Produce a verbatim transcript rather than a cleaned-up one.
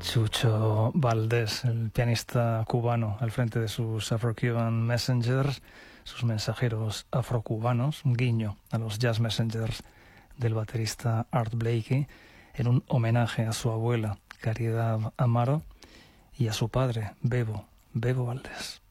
Chucho Valdés, el pianista cubano, al frente de sus Afro-Cuban Messengers, sus mensajeros afrocubanos, un guiño a los Jazz Messengers del baterista Art Blakey, en un homenaje a su abuela, Caridad Amaro, y a su padre, Bebo, Bebo Valdés.